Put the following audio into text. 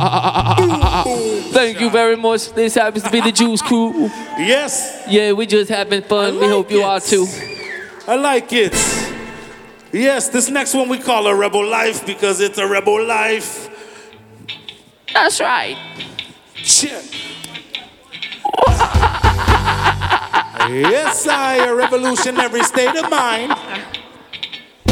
Thank you very much. This happens to be the Juice Crew. Yes. Yeah, we just having fun. We hope you are too. I like it. Yes, this next one we call a Rebel Life because it's a Rebel Life. That's right. Shit. Yes, I, a revolutionary state of mind.